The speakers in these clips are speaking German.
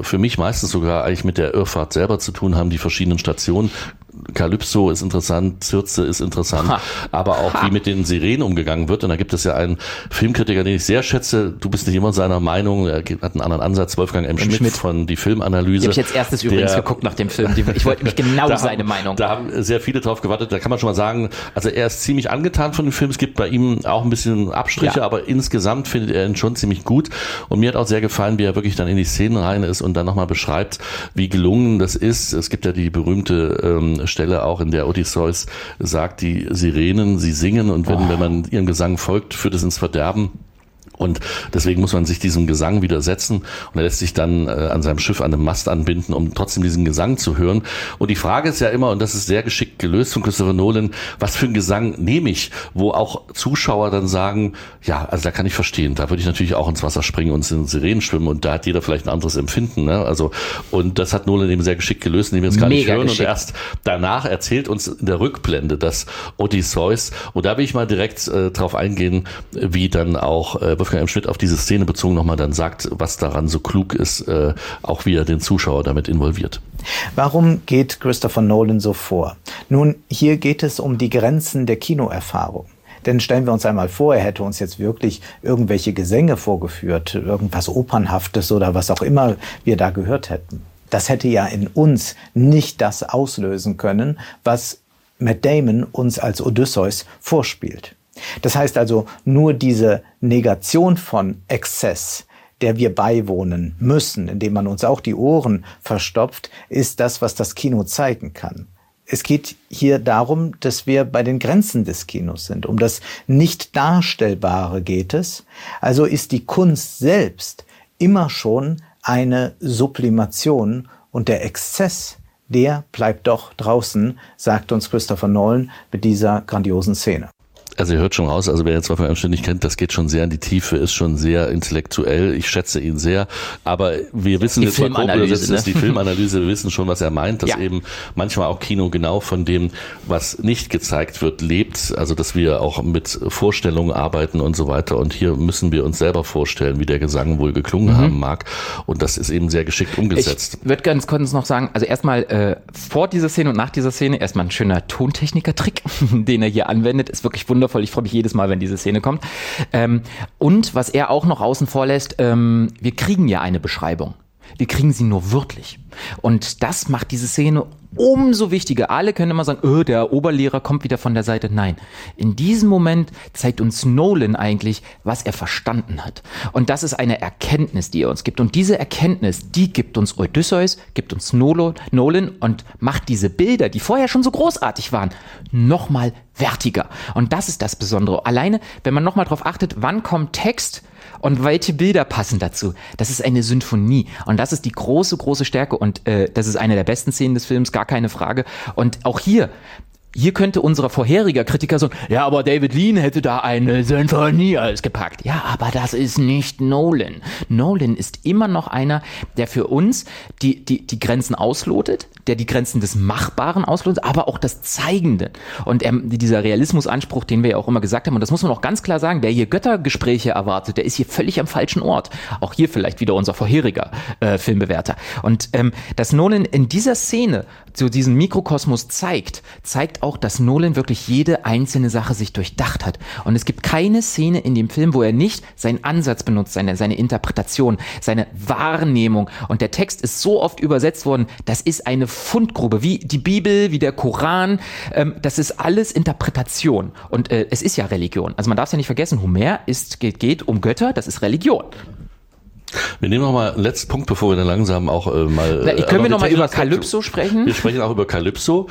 für mich meistens sogar eigentlich mit der Irrfahrt selber zu tun haben, die verschiedenen Stationen. Calypso ist interessant, Circe ist interessant, aber auch wie mit den Sirenen umgegangen wird. Und da gibt es ja einen Filmkritiker, den ich sehr schätze, du bist nicht immer seiner Meinung, er hat einen anderen Ansatz, Wolfgang M. Schmidt von Die Filmanalyse. Die habe ich jetzt erstes übrigens geguckt nach dem Film. Ich wollte mich genau seine Meinung. Da haben sehr viele drauf gewartet, da kann man schon mal sagen, also er ist ziemlich angetan von dem Film, es gibt bei ihm auch ein bisschen Abstriche, aber insgesamt findet er ihn schon ziemlich gut. Und mir hat auch sehr gefallen, wie er wirklich dann in die Szenen rein ist und dann nochmal beschreibt, wie gelungen das ist. Es gibt ja die berühmte Stelle auch, in der Odysseus sagt, die Sirenen, sie singen und wenn man ihrem Gesang folgt, führt es ins Verderben. Und deswegen muss man sich diesem Gesang widersetzen und er lässt sich dann an seinem Schiff an einem Mast anbinden, um trotzdem diesen Gesang zu hören. Und die Frage ist ja immer, und das ist sehr geschickt gelöst von Christopher Nolan, was für einen Gesang nehme ich, wo auch Zuschauer dann sagen, ja, also da kann ich verstehen, da würde ich natürlich auch ins Wasser springen und in Sirenen schwimmen und da hat jeder vielleicht ein anderes Empfinden. Ne? Also, und das hat Nolan eben sehr geschickt gelöst, indem wir es gar nicht hören geschickt. Und erst danach erzählt uns in der Rückblende das Odysseus. Und da will ich mal direkt drauf eingehen, wie dann auch Wolfgang M. Schmidt auf diese Szene bezogen nochmal dann sagt, was daran so klug ist, auch wie er den Zuschauer damit involviert. Warum geht Christopher Nolan so vor? Nun, hier geht es um die Grenzen der Kinoerfahrung. Denn stellen wir uns einmal vor, er hätte uns jetzt wirklich irgendwelche Gesänge vorgeführt, irgendwas Opernhaftes oder was auch immer wir da gehört hätten. Das hätte ja in uns nicht das auslösen können, was Matt Damon uns als Odysseus vorspielt. Das heißt also, nur diese Negation von Exzess, der wir beiwohnen müssen, indem man uns auch die Ohren verstopft, ist das, was das Kino zeigen kann. Es geht hier darum, dass wir bei den Grenzen des Kinos sind. Um das Nicht-Darstellbare geht es. Also ist die Kunst selbst immer schon eine Sublimation und der Exzess, der bleibt doch draußen, sagt uns Christopher Nolan mit dieser grandiosen Szene. Also ihr hört schon raus, also wer jetzt Wolfgang M. Schmidt nicht kennt, das geht schon sehr in die Tiefe, ist schon sehr intellektuell. Ich schätze ihn sehr, aber wir wissen jetzt mal grob übersetzt, ist die Filmanalyse, wir wissen schon, was er meint, dass eben manchmal auch Kino genau von dem, was nicht gezeigt wird, lebt. Also dass wir auch mit Vorstellungen arbeiten und so weiter. Und hier müssen wir uns selber vorstellen, wie der Gesang wohl geklungen haben mag. Und das ist eben sehr geschickt umgesetzt. Ich würde ganz kurz noch sagen, also erstmal vor dieser Szene und nach dieser Szene erstmal ein schöner Tontechniker-Trick, den er hier anwendet, ist wirklich wundervoll. Ich freue mich jedes Mal, wenn diese Szene kommt. Und was er auch noch außen vor lässt, wir kriegen ja eine Beschreibung. Wir kriegen sie nur wörtlich. Und das macht diese Szene umso wichtiger. Alle können immer sagen, der Oberlehrer kommt wieder von der Seite. Nein, in diesem Moment zeigt uns Nolan eigentlich, was er verstanden hat. Und das ist eine Erkenntnis, die er uns gibt. Und diese Erkenntnis, die gibt uns Odysseus, gibt uns Nolan und macht diese Bilder, die vorher schon so großartig waren, nochmal wertiger. Und das ist das Besondere. Alleine, wenn man nochmal drauf achtet, wann kommt Text und welche Bilder passen dazu. Das ist eine Symphonie. Und das ist die große, große Stärke. Und das ist eine der besten Szenen des Films, gar keine Frage. Und auch hier könnte unser vorheriger Kritiker sagen, ja, aber David Lean hätte da eine Sinfonie alles gepackt. Ja, aber das ist nicht Nolan. Nolan ist immer noch einer, der für uns die Grenzen auslotet, der die Grenzen des Machbaren auslotet, aber auch das Zeigende. Und dieser Realismusanspruch, den wir ja auch immer gesagt haben, und das muss man auch ganz klar sagen, der hier Göttergespräche erwartet, der ist hier völlig am falschen Ort. Auch hier vielleicht wieder unser vorheriger Filmbewerter. Und dass Nolan in dieser Szene so diesen Mikrokosmos zeigt auch, dass Nolan wirklich jede einzelne Sache sich durchdacht hat. Und es gibt keine Szene in dem Film, wo er nicht seinen Ansatz benutzt, seine Interpretation, seine Wahrnehmung. Und der Text ist so oft übersetzt worden, das ist eine Fundgrube, wie die Bibel, wie der Koran. Das ist alles Interpretation. Und es ist ja Religion. Also man darf es ja nicht vergessen, Homer geht um Götter, das ist Religion. Wir nehmen noch mal einen letzten Punkt, bevor wir dann langsam auch mal... Können wir noch mal über Calypso sprechen? Wir sprechen auch über Calypso.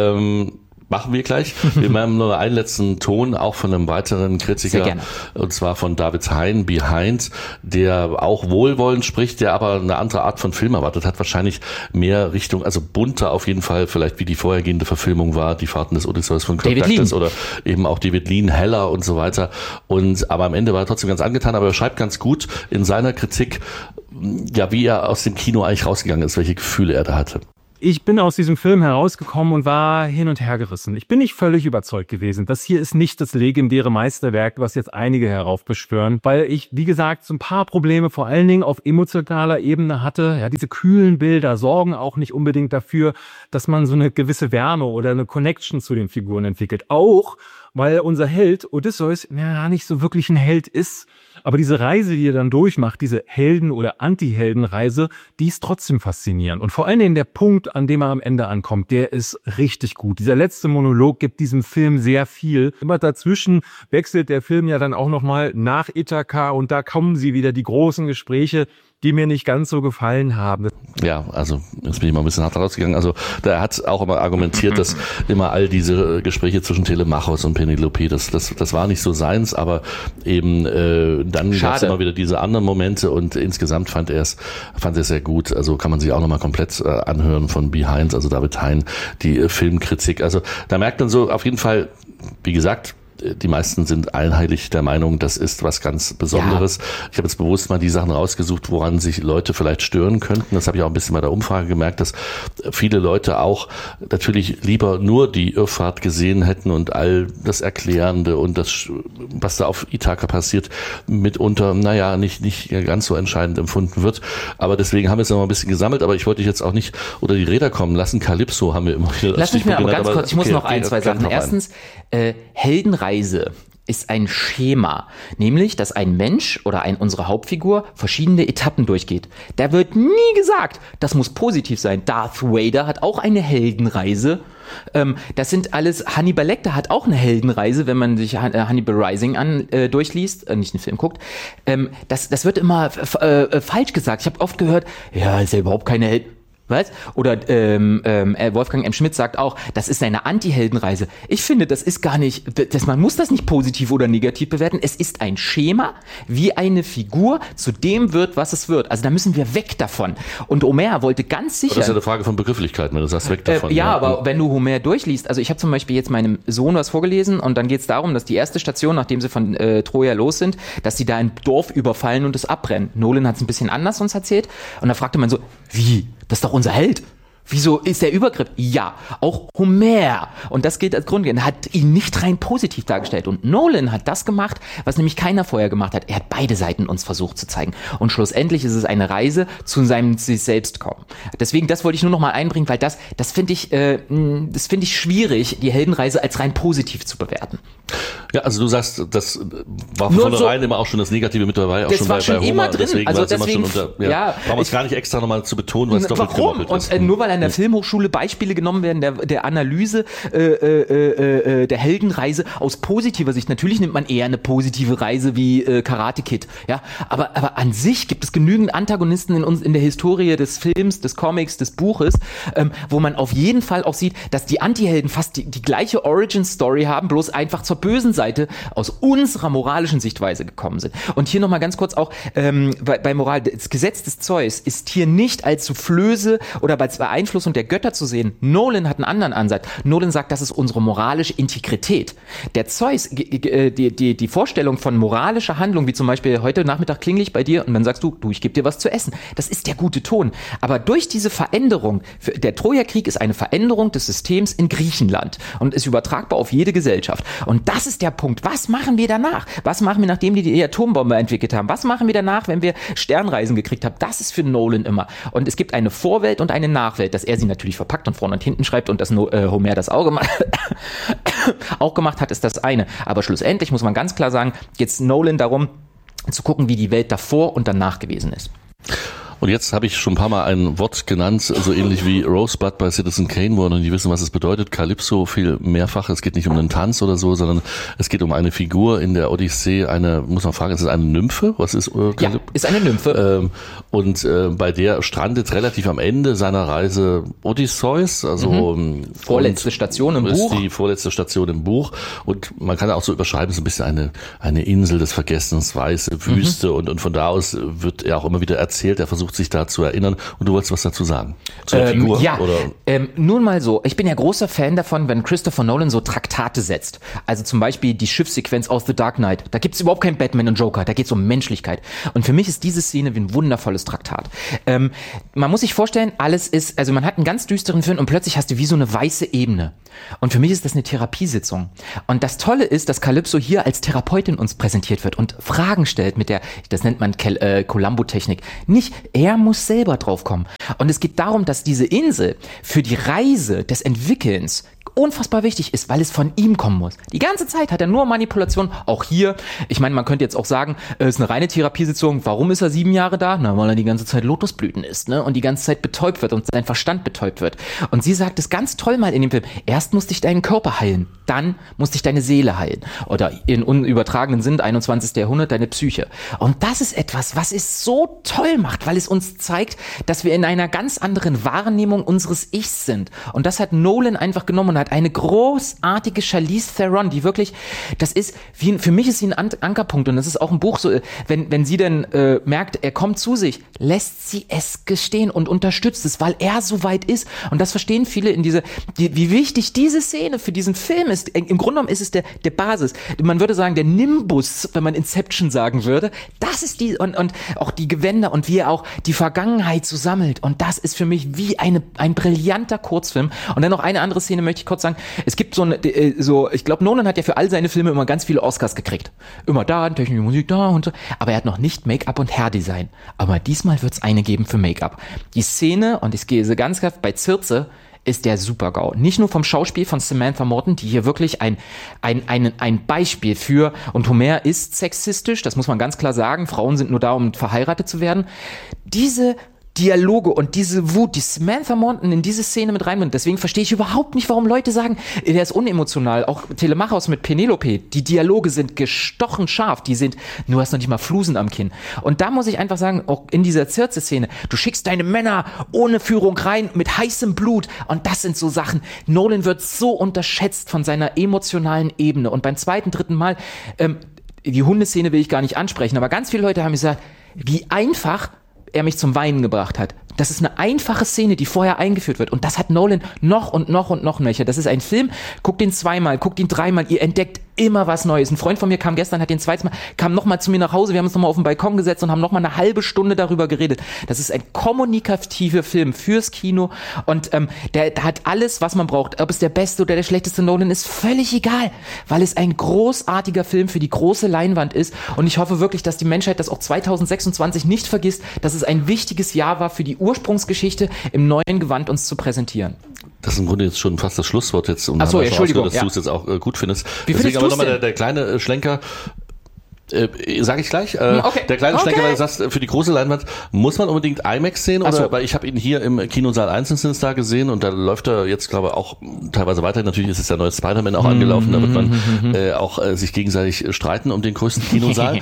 Machen wir gleich. Wir haben nur einen letzten Ton, auch von einem weiteren Kritiker, und zwar von David Hein, Behind, der auch wohlwollend spricht, der aber eine andere Art von Film erwartet hat, wahrscheinlich mehr Richtung, also bunter auf jeden Fall, vielleicht wie die vorhergehende Verfilmung war, die Fahrten des Odysseus von Kirk Douglas oder eben auch David Lean, heller und so weiter. Aber am Ende war er trotzdem ganz angetan, aber er schreibt ganz gut in seiner Kritik, ja, wie er aus dem Kino eigentlich rausgegangen ist, welche Gefühle er da hatte. Ich bin aus diesem Film herausgekommen und war hin und her gerissen. Ich bin nicht völlig überzeugt gewesen. Das hier ist nicht das legendäre Meisterwerk, was jetzt einige heraufbeschwören, weil ich, wie gesagt, so ein paar Probleme vor allen Dingen auf emotionaler Ebene hatte. Ja, diese kühlen Bilder sorgen auch nicht unbedingt dafür, dass man so eine gewisse Wärme oder eine Connection zu den Figuren entwickelt. Auch, weil unser Held Odysseus ja nicht so wirklich ein Held ist. Aber diese Reise, die er dann durchmacht, diese Helden- oder Anti-Helden-Reise, die ist trotzdem faszinierend. Und vor allen Dingen der Punkt, an dem er am Ende ankommt, der ist richtig gut. Dieser letzte Monolog gibt diesem Film sehr viel. Immer dazwischen wechselt der Film ja dann auch nochmal nach Ithaka und da kommen sie wieder, die großen Gespräche, die mir nicht ganz so gefallen haben. Ja, also jetzt bin ich mal ein bisschen hart rausgegangen. Also da hat auch immer argumentiert, dass immer all diese Gespräche zwischen Telemachos und Penelope, das war nicht so seins, aber eben dann gab es immer wieder diese anderen Momente und insgesamt fand er es sehr gut. Also kann man sich auch nochmal komplett anhören von Behind, also David Hein, die Filmkritik. Also da merkt man so auf jeden Fall, wie gesagt, die meisten sind einheitlich der Meinung, das ist was ganz Besonderes. Ja. Ich habe jetzt bewusst mal die Sachen rausgesucht, woran sich Leute vielleicht stören könnten. Das habe ich auch ein bisschen bei der Umfrage gemerkt, dass viele Leute auch natürlich lieber nur die Irrfahrt gesehen hätten und all das Erklärende und das, was da auf Ithaka passiert, mitunter, nicht ganz so entscheidend empfunden wird. Aber deswegen haben wir es noch mal ein bisschen gesammelt. Aber ich wollte dich jetzt auch nicht unter die Räder kommen lassen. Calypso haben wir immer wieder. Lass mich mal aber ganz kurz, ich muss noch zwei Sachen. Erstens, Heldenreise ist ein Schema, nämlich, dass ein Mensch oder unsere Hauptfigur verschiedene Etappen durchgeht. Da wird nie gesagt, das muss positiv sein. Darth Vader hat auch eine Heldenreise. Das sind alles, Hannibal Lecter hat auch eine Heldenreise, wenn man sich Hannibal Rising durchliest, nicht den Film guckt. Das wird immer falsch gesagt. Ich habe oft gehört, ja, ist ja überhaupt keine Heldenreise. Was? Oder Wolfgang M. Schmidt sagt auch, das ist eine Anti-Heldenreise. Ich finde, das ist gar nicht, man muss das nicht positiv oder negativ bewerten. Es ist ein Schema, wie eine Figur zu dem wird, was es wird. Also da müssen wir weg davon. Und Homer wollte ganz sicher... Das ist ja eine Frage von Begrifflichkeit, wenn du sagst, weg davon. Ja, aber wenn du Homer durchliest, also ich habe zum Beispiel jetzt meinem Sohn was vorgelesen und dann geht es darum, dass die erste Station, nachdem sie von Troja los sind, dass sie da ein Dorf überfallen und es abbrennen. Nolan hat es ein bisschen anders uns erzählt und da fragte man so, wie? Das ist doch unser Held. Wieso ist der Übergriff? Ja, auch Homer. Und das gilt als Grundlegend. Hat ihn nicht rein positiv dargestellt. Und Nolan hat das gemacht, was nämlich keiner vorher gemacht hat. Er hat beide Seiten uns versucht zu zeigen. Und schlussendlich ist es eine Reise zu seinem sich selbst kommen. Deswegen, das wollte ich nur noch mal einbringen, weil das finde ich schwierig, die Heldenreise als rein positiv zu bewerten. Ja, also du sagst, das war von vornherein immer auch schon das Negative mit dabei. Auch das war schon immer drin. Deswegen brauchen wir es gar nicht extra nochmal zu betonen, weil es doppelt gemoppelt ist. Und nur weil an der Filmhochschule Beispiele genommen werden, der Analyse der Heldenreise aus positiver Sicht. Natürlich nimmt man eher eine positive Reise wie Karate Kid. Ja, aber an sich gibt es genügend Antagonisten in der Historie des Films, des Comics, des Buches, wo man auf jeden Fall auch sieht, dass die Antihelden fast die gleiche Origin-Story haben, bloß einfach zur bösen Seite aus unserer moralischen Sichtweise gekommen sind. Und hier nochmal ganz kurz auch bei Moral, das Gesetz des Zeus ist hier nicht als Soufflöse oder als Beeinflussung der Götter zu sehen. Nolan hat einen anderen Ansatz. Nolan sagt, das ist unsere moralische Integrität. Der Zeus, die Vorstellung von moralischer Handlung, wie zum Beispiel heute Nachmittag klingel ich bei dir und dann sagst du, ich gebe dir was zu essen. Das ist der gute Ton. Aber durch diese Veränderung, der Trojakrieg ist eine Veränderung des Systems in Griechenland und ist übertragbar auf jede Gesellschaft. Und das ist der Punkt. Was machen wir danach? Was machen wir, nachdem die Atombombe entwickelt haben? Was machen wir danach, wenn wir Sternreisen gekriegt haben? Das ist für Nolan immer. Und es gibt eine Vorwelt und eine Nachwelt, dass er sie natürlich verpackt und vorne und hinten schreibt und dass Homer das auch gemacht hat, ist das eine. Aber schlussendlich muss man ganz klar sagen, jetzt Nolan darum, zu gucken, wie die Welt davor und danach gewesen ist. Und jetzt habe ich schon ein paar Mal ein Wort genannt, so ähnlich wie Rosebud bei Citizen Kane, wo noch nicht wissen, was es bedeutet. Calypso viel mehrfach. Es geht nicht um einen Tanz oder so, sondern es geht um eine Figur in der Odyssee. Muss man fragen, ist es eine Nymphe? Was ist Ja, ist eine Nymphe. Bei der strandet relativ am Ende seiner Reise Odysseus. Also vorletzte Station im Buch. Ist die vorletzte Station im Buch. Und man kann auch so überschreiben, so ein bisschen eine Insel des Vergessens, weiße Wüste. Und von da aus wird er auch immer wieder erzählt. Er versucht versucht sich da zu erinnern. Und du wolltest was dazu sagen? Zu der Figur? Ja, nun mal so. Ich bin ja großer Fan davon, wenn Christopher Nolan so Traktate setzt. Also zum Beispiel die Schiffssequenz aus The Dark Knight. Da gibt's überhaupt keinen Batman und Joker. Da geht's um Menschlichkeit. Und für mich ist diese Szene wie ein wundervolles Traktat. Man muss sich vorstellen, alles ist, also man hat einen ganz düsteren Film und plötzlich hast du wie so eine weiße Ebene. Und für mich ist das eine Therapiesitzung. Und das Tolle ist, dass Calypso hier als Therapeutin uns präsentiert wird und Fragen stellt mit der, das nennt man Columbo-Technik. Nicht, er muss selber drauf kommen. Und es geht darum, dass diese Insel für die Reise des Entwickelns unfassbar wichtig ist, weil es von ihm kommen muss. Die ganze Zeit hat er nur Manipulation, auch hier. Ich meine, man könnte jetzt auch sagen, es ist eine reine Therapiesitzung. Warum ist er 7 Jahre da? Na, weil er die ganze Zeit Lotusblüten isst, ne? Und die ganze Zeit betäubt wird und sein Verstand betäubt wird. Und sie sagt es ganz toll mal in dem Film. Erst musste ich deinen Körper heilen, dann musste ich deine Seele heilen. Oder in unübertragenen Sinn, 21. Jahrhundert, deine Psyche. Und das ist etwas, was es so toll macht, weil es uns zeigt, dass wir in einer ganz anderen Wahrnehmung unseres Ichs sind. Und das hat Nolan einfach genommen und hat eine großartige Charlize Theron, die wirklich, das ist, für mich ist sie ein Ankerpunkt und das ist auch ein Buch so, wenn sie dann merkt, er kommt zu sich, lässt sie es gestehen und unterstützt es, weil er so weit ist und das verstehen viele in wie wichtig diese Szene für diesen Film ist. Im Grunde genommen ist es der Basis. Man würde sagen, der Nimbus, wenn man Inception sagen würde, das ist und auch die Gewänder und wie er auch die Vergangenheit so sammelt und das ist für mich wie ein brillanter Kurzfilm. Und dann noch eine andere Szene möchte ich kurz sagen, es gibt ich glaube, Nolan hat ja für all seine Filme immer ganz viele Oscars gekriegt. Immer da, technische Musik da und so. Aber er hat noch nicht Make-up und Hairdesign. Aber diesmal wird es eine geben für Make-up. Die Szene, und ich gehe so ganz klar, bei Circe ist der Super-GAU. Nicht nur vom Schauspiel von Samantha Morton, die hier wirklich ein Beispiel für, und Homer ist sexistisch, das muss man ganz klar sagen, Frauen sind nur da, um verheiratet zu werden. Diese Dialoge und diese Wut, die Samantha Morton in diese Szene mit reinbringt. Deswegen verstehe ich überhaupt nicht, warum Leute sagen, der ist unemotional. Auch Telemachos mit Penelope. Die Dialoge sind gestochen scharf. Du hast noch nicht mal Flusen am Kinn. Und da muss ich einfach sagen, auch in dieser Circe-Szene, du schickst deine Männer ohne Führung rein mit heißem Blut. Und das sind so Sachen. Nolan wird so unterschätzt von seiner emotionalen Ebene. Und beim zweiten, dritten Mal, die Hundeszene will ich gar nicht ansprechen, aber ganz viele Leute haben gesagt, wie einfach er mich zum Weinen gebracht hat. Das ist eine einfache Szene, die vorher eingeführt wird. Und das hat Nolan noch und noch und noch nöcher. Das ist ein Film, guckt ihn 2-mal, guckt ihn 3-mal, ihr entdeckt immer was Neues. Ein Freund von mir kam gestern, hat den 2. Mal, kam nochmal zu mir nach Hause, wir haben uns nochmal auf den Balkon gesetzt und haben nochmal eine halbe Stunde darüber geredet. Das ist ein kommunikativer Film fürs Kino und der hat alles, was man braucht. Ob es der beste oder der schlechteste Nolan ist, völlig egal, weil es ein großartiger Film für die große Leinwand ist und ich hoffe wirklich, dass die Menschheit das auch 2026 nicht vergisst, dass es ein wichtiges Jahr war für die Ursprungsgeschichte im neuen Gewand uns zu präsentieren. Das ist im Grunde jetzt schon fast das Schlusswort jetzt. Um Achso, Entschuldigung. Dass du es jetzt auch gut findest. Wie Deswegen findest aber nochmal der kleine Schlenker. Sag ich gleich. Okay. Der kleine Schlenker, weil du sagst, für die große Leinwand muss man unbedingt IMAX sehen, oder? So. Weil ich habe ihn hier im Kinosaal 1 in Sinister gesehen und da läuft er jetzt, glaube ich, auch teilweise weiter. Natürlich ist es der neue Spider-Man auch angelaufen, da wird man auch sich gegenseitig streiten um den größten Kinosaal.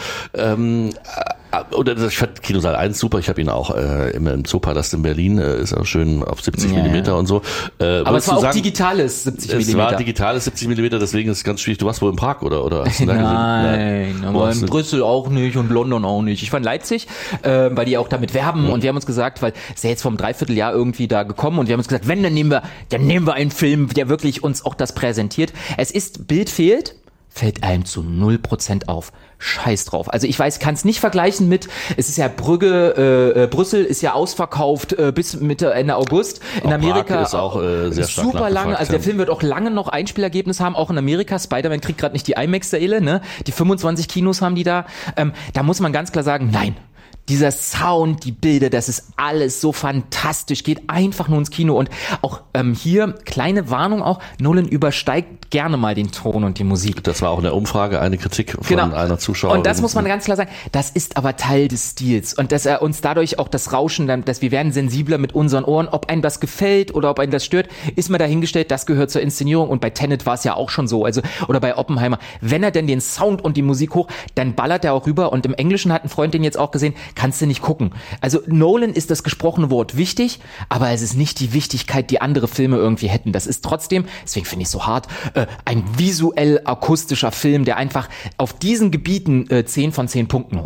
Oder ich fand Kinosaal 1 super, ich habe ihn auch immer im Zoopalast in Berlin, ist auch schön auf 70 Millimeter und so. Aber es war auch digitales 70 Millimeter. Es war digitales 70 Millimeter, deswegen ist es ganz schwierig. Du warst wohl in Prag, oder hast du da gesehen? Nein, aber in Brüssel auch nicht und London auch nicht. Ich fand Leipzig, weil die auch damit werben und wir haben uns gesagt, weil es ja jetzt vom Dreivierteljahr irgendwie da gekommen und wir haben uns gesagt, wenn, dann nehmen wir einen Film, der wirklich uns auch das präsentiert. Es ist, Bild fällt einem zu 0% auf. Scheiß drauf. Also ich weiß, kann es nicht vergleichen mit, es ist ja Brüssel ist ja ausverkauft bis Mitte, Ende August. In Amerika Prag ist auch sehr stark super lange, also der Film wird auch lange noch Einspielergebnis haben, auch in Amerika. Spider-Man kriegt gerade nicht die IMAX-Säle, ne? Die 25 Kinos haben die da. Da muss man ganz klar sagen, nein. Dieser Sound, die Bilder, das ist alles so fantastisch, geht einfach nur ins Kino und auch hier, kleine Warnung auch, Nolan übersteigt gerne mal den Ton und die Musik. Das war auch in der Umfrage eine Kritik von einer Zuschauerin. Und das muss man ganz klar sagen, das ist aber Teil des Stils und dass er uns dadurch auch das Rauschen, dass wir werden sensibler mit unseren Ohren, ob einem das gefällt oder ob einem das stört, ist mal dahingestellt, das gehört zur Inszenierung und bei Tenet war es ja auch schon so, also oder bei Oppenheimer, wenn er denn den Sound und die Musik hoch, dann ballert er auch rüber und im Englischen hat ein Freund den jetzt auch gesehen, kannst du nicht gucken. Also Nolan ist das gesprochene Wort wichtig, aber es ist nicht die Wichtigkeit, die andere Filme irgendwie hätten. Das ist trotzdem, deswegen finde ich es so hart, ein visuell akustischer Film, der einfach auf diesen Gebieten 10 von 10 Punkten holt.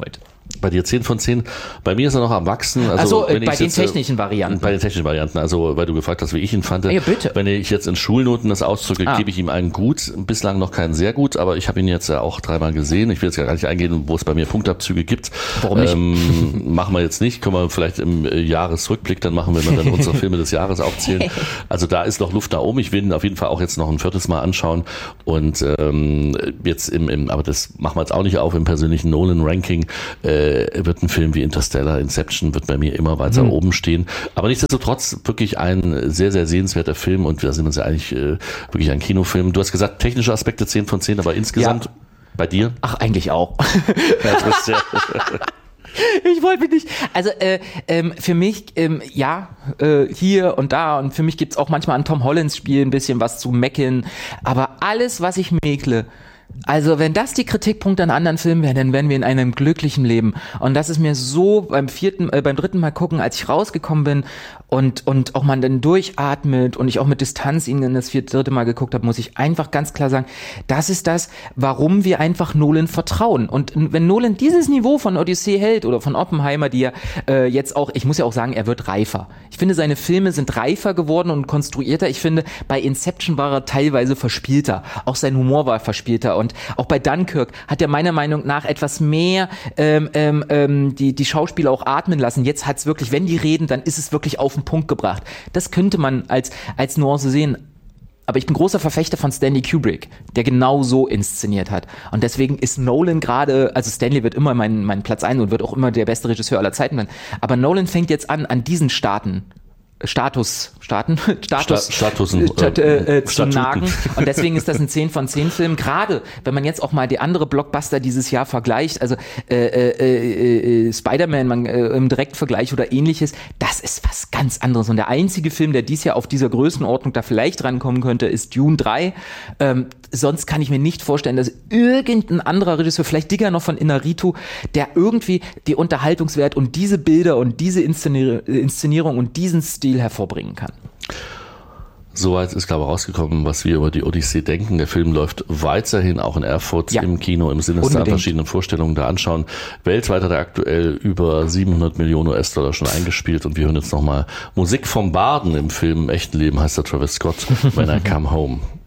Bei dir 10 von 10. Bei mir ist er noch am Wachsen. Also bei den technischen Varianten. Bei den technischen Varianten. Also, weil du gefragt hast, wie ich ihn fand. Ja, bitte. Wenn ich jetzt in Schulnoten das ausdrücke, gebe ich ihm einen gut. Bislang noch keinen sehr gut, aber ich habe ihn jetzt ja auch 3-mal gesehen. Ich will jetzt gar nicht eingehen, wo es bei mir Punktabzüge gibt. Warum nicht? Machen wir jetzt nicht. Können wir vielleicht im Jahresrückblick dann machen, wenn wir dann unsere Filme des Jahres aufzählen. Also da ist noch Luft nach oben. Ich will ihn auf jeden Fall auch jetzt noch ein 4. Mal anschauen. Und jetzt aber das machen wir jetzt auch nicht auf im persönlichen Nolan-Ranking, wird ein Film wie Interstellar, Inception wird bei mir immer weiter oben stehen. Aber nichtsdestotrotz wirklich ein sehr, sehr sehenswerter Film und wir sind uns ja eigentlich wirklich ein Kinofilm. Du hast gesagt, technische Aspekte 10 von 10, aber insgesamt bei dir? Ach, eigentlich auch. Ja, ich wollte mich nicht. Also für mich, hier und da und für mich gibt's auch manchmal an Tom Hollands Spiel ein bisschen was zu mecken. Aber alles, was ich mäkle, also wenn das die Kritikpunkte an anderen Filmen wären, dann wären wir in einem glücklichen Leben. Und das ist mir so beim 3. Mal gucken, als ich rausgekommen bin und auch man dann durchatmet und ich auch mit Distanz ihn in das 3. Mal geguckt habe, muss ich einfach ganz klar sagen, das ist das, warum wir einfach Nolan vertrauen. Und wenn Nolan dieses Niveau von Odyssey hält oder von Oppenheimer, die ja jetzt auch, ich muss ja auch sagen, er wird reifer. Ich finde, seine Filme sind reifer geworden und konstruierter. Ich finde, bei Inception war er teilweise verspielter. Auch sein Humor war verspielter. Und auch bei Dunkirk hat er meiner Meinung nach etwas mehr die Schauspieler auch atmen lassen. Jetzt hat's wirklich, wenn die reden, dann ist es wirklich auf den Punkt gebracht. Das könnte man als Nuance sehen. Aber ich bin großer Verfechter von Stanley Kubrick, der genau so inszeniert hat. Und deswegen ist Nolan gerade, also Stanley wird immer mein Platz 1 und wird auch immer der beste Regisseur aller Zeiten sein. Aber Nolan fängt jetzt an diesen Status zu nagen. Und deswegen ist das ein 10 von 10 Film. Gerade wenn man jetzt auch mal die andere Blockbuster dieses Jahr vergleicht, also Spider-Man im Direktvergleich oder ähnliches, das ist was ganz anderes. Und der einzige Film, der dieses Jahr auf dieser Größenordnung da vielleicht rankommen könnte, ist Dune 3. Sonst kann ich mir nicht vorstellen, dass irgendein anderer Regisseur, vielleicht Digger noch von Inarritu, der irgendwie die Unterhaltungswert und diese Bilder und diese Inszenierung und diesen Stil hervorbringen kann. Soweit ist, glaube ich, rausgekommen, was wir über die Odyssee denken. Der Film läuft weiterhin auch in Erfurt im Kino im Sinister an verschiedenen Vorstellungen da anschauen. Weltweit hat er aktuell über 700 Millionen US-Dollar schon eingespielt und wir hören jetzt nochmal Musik vom Barden im Film Im echten Leben heißt der Travis Scott, When I Come Home.